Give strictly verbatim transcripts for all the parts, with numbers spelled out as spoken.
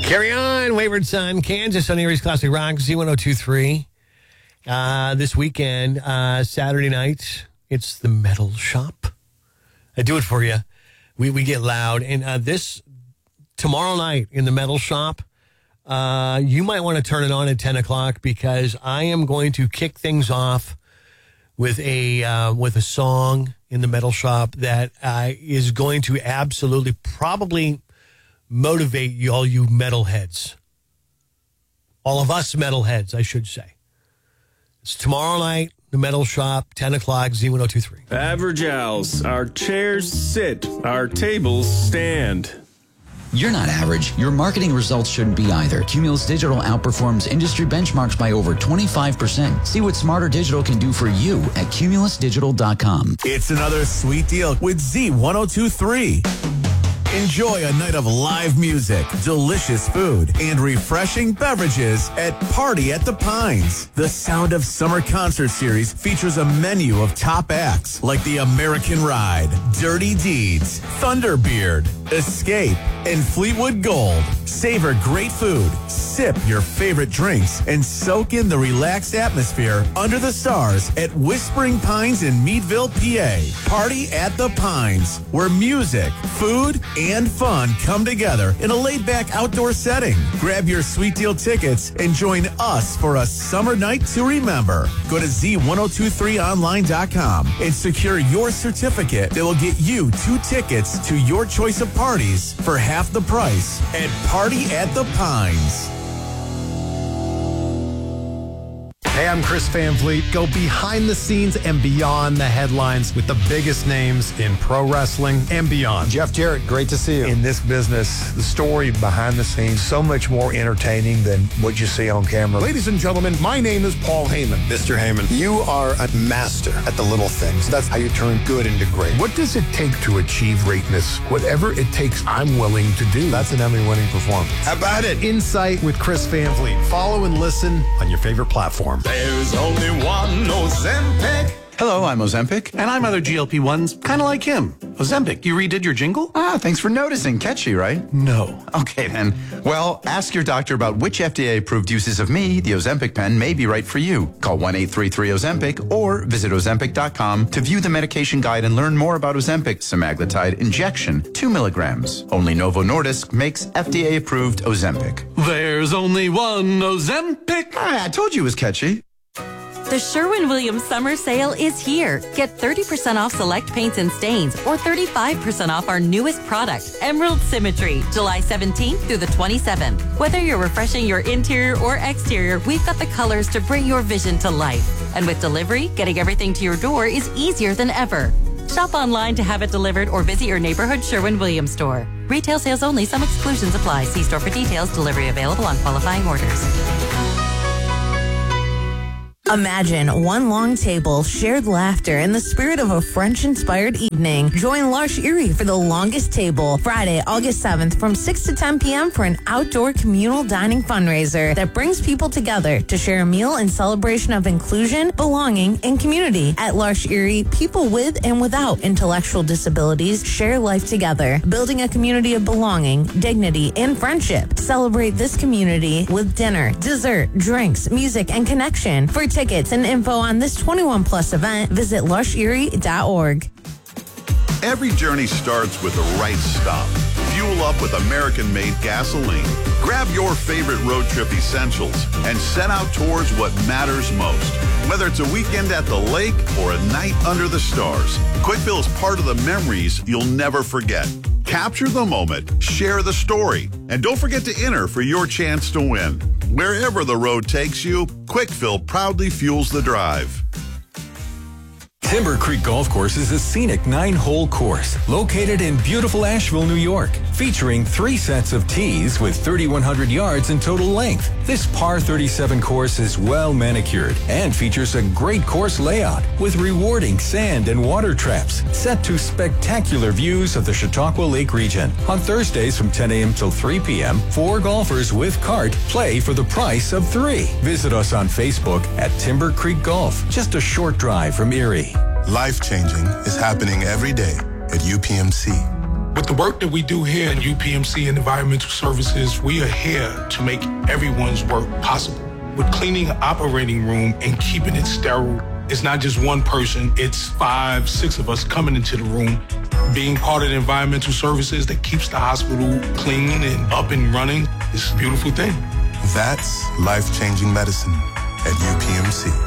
Carry on, Wayward Son, Kansas on Erie's Classic Rock, Z ten twenty-three. Uh, this weekend, uh, Saturday night, it's the Metal Shop. I do it for you. We we get loud. And uh, this, tomorrow night in the Metal Shop, uh, you might want to turn it on at ten o'clock because I am going to kick things off with a uh, with a song in the Metal Shop that uh, is going to absolutely probably motivate you, all you metalheads. All of us metalheads, I should say. It's tomorrow night, the Metal Shop, ten o'clock, Z ten twenty-three. Average Al's. Our chairs sit. Our tables stand. You're not average. Your marketing results shouldn't be either. Cumulus Digital outperforms industry benchmarks by over twenty-five percent. See what Smarter Digital can do for you at cumulus digital dot com. It's another sweet deal with Z ten twenty-three. Enjoy a night of live music, delicious food, and refreshing beverages at Party at the Pines. The Sound of Summer concert series features a menu of top acts like The American Ride, Dirty Deeds, Thunderbeard, Escape, and Fleetwood Gold. Savor great food, sip your favorite drinks, and soak in the relaxed atmosphere under the stars at Whispering Pines in Meadville, P A. Party at the Pines, where music, food, and fun come together in a laid-back outdoor setting. Grab your sweet deal tickets and join us for a summer night to remember. Go to Z ten twenty-three online dot com and secure your certificate that will get you two tickets to your choice of parties for half the price at Party at the Pines. Hey, I'm Chris Van Vliet. Go behind the scenes and beyond the headlines with the biggest names in pro wrestling and beyond. Jeff Jarrett, great to see you. In this business, the story behind the scenes, so much more entertaining than what you see on camera. Ladies and gentlemen, my name is Paul Heyman. Mister Heyman, you are a master at the little things. That's how you turn good into great. What does it take to achieve greatness? Whatever it takes, I'm willing to do. That's an Emmy-winning performance. How about it? Insight with Chris Van Vliet. Follow and listen on your favorite platform. There's only one Ozempic. Hello, I'm Ozempic. And I'm other G L P ones, kind of like him. Ozempic, you redid your jingle? Ah, thanks for noticing. Catchy, right? No. Okay, then. Well, ask your doctor about which F D A-approved uses of me, the Ozempic pen, may be right for you. Call one eight three three Ozempic or visit ozempic dot com to view the medication guide and learn more about Ozempic semaglutide injection, two milligrams. Only Novo Nordisk makes F D A-approved Ozempic. There's only one Ozempic. Ah, I told you it was catchy. The Sherwin-Williams summer sale is here. Get thirty percent off select paints and stains or thirty-five percent off our newest product, Emerald Symmetry, July seventeenth through the twenty-seventh. Whether you're refreshing your interior or exterior, we've got the colors to bring your vision to life. And with delivery, getting everything to your door is easier than ever. Shop online to have it delivered or visit your neighborhood Sherwin-Williams store. Retail sales only. Some exclusions apply. See store for details. Delivery available on qualifying orders. Imagine one long table, shared laughter, and the spirit of a French-inspired evening. Join L'Arche Erie for the longest table, Friday, August seventh from six to ten p.m. for an outdoor communal dining fundraiser that brings people together to share a meal in celebration of inclusion, belonging, and community. At L'Arche Erie, people with and without intellectual disabilities share life together, building a community of belonging, dignity, and friendship. Celebrate this community with dinner, dessert, drinks, music, and connection. For tickets and info on this twenty-one plus event, visit l'arche erie dot org. Every journey starts with the right stop. Fuel up with American-made gasoline. Grab your favorite road trip essentials and set out towards what matters most. Whether it's a weekend at the lake or a night under the stars, Quickfill is part of the memories you'll never forget. Capture the moment, share the story, and don't forget to enter for your chance to win. Wherever the road takes you, Quickfill proudly fuels the drive. Timber Creek Golf Course is a scenic nine-hole course located in beautiful Asheville, New York, featuring three sets of tees with thirty-one hundred yards in total length. This par thirty-seven course is well manicured and features a great course layout with rewarding sand and water traps set to spectacular views of the Chautauqua Lake region. On Thursdays from ten a.m. till three p.m., four golfers with cart play for the price of three. Visit us on Facebook at Timber Creek Golf, just a short drive from Erie. Life-changing is happening every day at U P M C. With the work that we do here in U P M C and Environmental Services, we are here to make everyone's work possible. With cleaning an operating room and keeping it sterile, it's not just one person, it's five, six of us coming into the room. Being part of the environmental services that keeps the hospital clean and up and running is a beautiful thing. That's life-changing medicine at U P M C.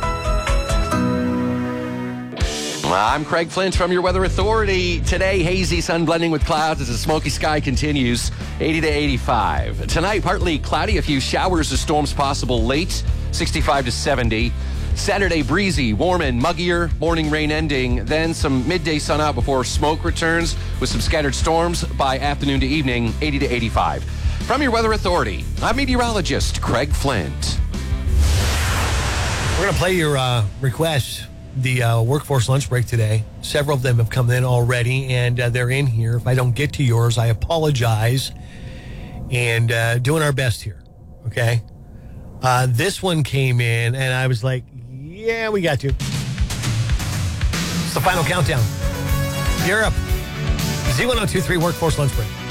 I'm Craig Flint from your Weather Authority. Today, hazy sun blending with clouds as the smoky sky continues, eighty to eighty-five. Tonight, partly cloudy, a few showers or storms possible late, sixty-five to seventy. Saturday, breezy, warm and muggier, morning rain ending, then some midday sun out before smoke returns with some scattered storms by afternoon to evening, eighty to eighty-five. From your Weather Authority, I'm meteorologist Craig Flint. We're going to play your uh, request. The uh, workforce lunch break today. Several of them have come in already, and uh, they're in here. If I don't get to yours, I apologize. And uh, doing our best here, okay? Uh, this one came in, and I was like, yeah, we got to. It's the final countdown. You're up. Z one oh two three Workforce Lunch Break.